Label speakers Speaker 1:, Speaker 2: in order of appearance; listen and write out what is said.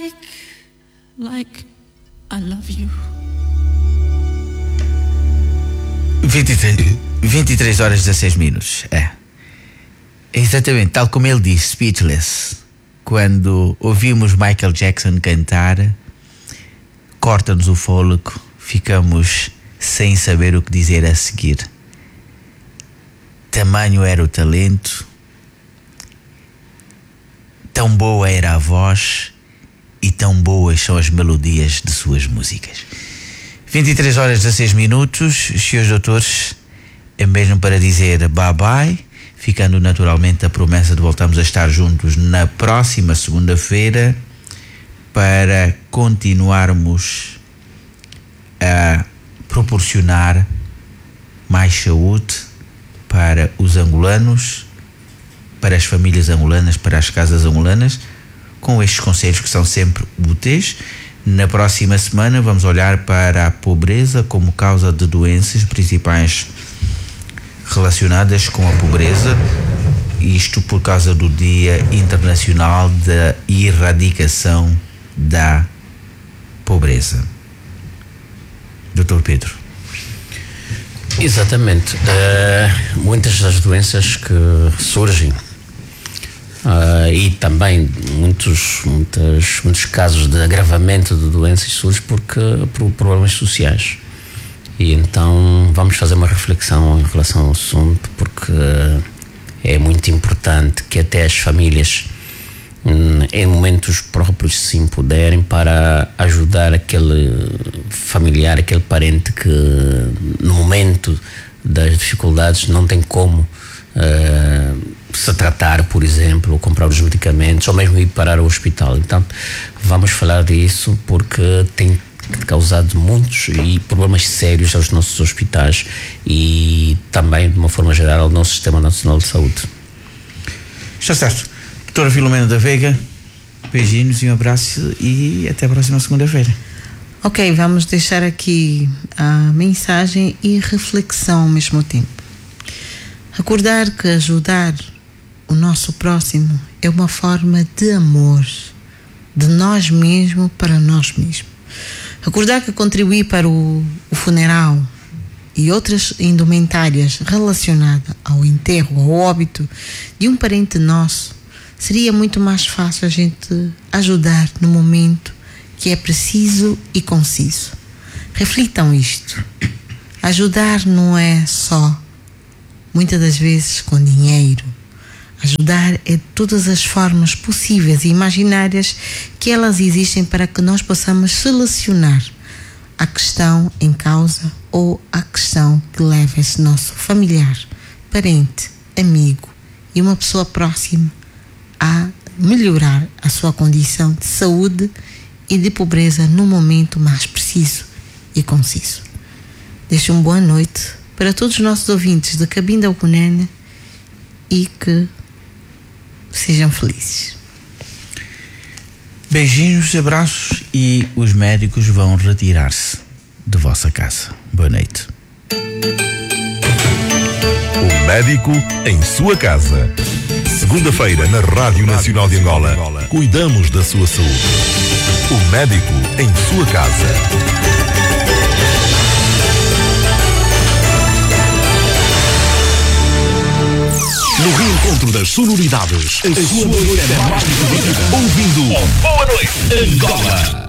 Speaker 1: like I love you.
Speaker 2: 23 horas e 16 minutos. É exatamente tal como ele disse, Speechless. Quando ouvimos Michael Jackson cantar, corta-nos o fôlego, ficamos sem saber o que dizer a seguir. Tamanho era o talento, tão boa era a voz e tão boas são as melodias de suas músicas. 23 horas e 16 minutos, senhores doutores, é mesmo para dizer bye-bye, ficando naturalmente a promessa de voltarmos a estar juntos na próxima segunda-feira para continuarmos a proporcionar mais saúde para os angolanos, para as famílias angolanas, para as casas angolanas, com estes conselhos que são sempre úteis. Na próxima semana vamos olhar para a pobreza como causa de doenças principais relacionadas com a pobreza, isto por causa do Dia Internacional da Erradicação da Pobreza. Dr. Pedro.
Speaker 3: Exatamente. Muitas das doenças que surgem e também muitos casos de agravamento de doenças surgem por problemas sociais. E então vamos fazer uma reflexão em relação ao assunto, porque é muito importante que até as famílias em momentos próprios se empoderem para ajudar aquele familiar, aquele parente que no momento das dificuldades não tem como se tratar, por exemplo, ou comprar os medicamentos, ou mesmo ir parar ao hospital. Então vamos falar disso, porque tem causado muitos e problemas sérios aos nossos hospitais e também, de uma forma geral, ao nosso Sistema Nacional de Saúde.
Speaker 2: Está certo. Doutora Filomena da Veiga, beijinhos e um abraço e até a próxima segunda-feira.
Speaker 1: Ok, vamos deixar aqui a mensagem e reflexão ao mesmo tempo. Recordar que ajudar o nosso próximo é uma forma de amor de nós mesmos para nós mesmos. Recordar que contribuir para o funeral e outras indumentárias relacionadas ao enterro ou óbito de um parente nosso seria muito mais fácil a gente ajudar no momento que é preciso e conciso. Reflitam isto. Ajudar não é só, muitas das vezes, com dinheiro. Ajudar é de todas as formas possíveis e imaginárias que elas existem para que nós possamos selecionar a questão em causa ou a questão que leva esse nosso familiar, parente, amigo e uma pessoa próxima a melhorar a sua condição de saúde e de pobreza no momento mais preciso e conciso. Deixo uma boa noite para todos os nossos ouvintes da Cabinda Ucunene e que sejam felizes.
Speaker 2: Beijinhos, abraços e os médicos vão retirar-se de vossa casa. Boa noite.
Speaker 4: O médico em sua casa. Segunda-feira na Rádio Nacional de Angola. Cuidamos da sua saúde. O médico em sua casa. No reencontro das sonoridades, a sua noite é mais divertida. Ouvindo Boa Noite Angola.